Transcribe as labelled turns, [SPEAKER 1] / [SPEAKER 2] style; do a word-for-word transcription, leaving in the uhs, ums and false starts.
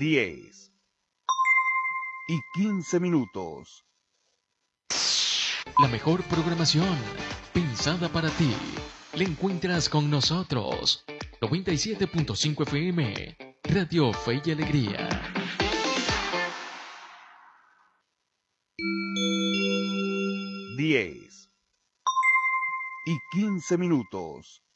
[SPEAKER 1] diez y quince minutos.
[SPEAKER 2] La mejor programación pensada para ti la encuentras con nosotros. noventa y siete punto cinco F M, Radio Fe y Alegría.
[SPEAKER 1] diez y quince minutos.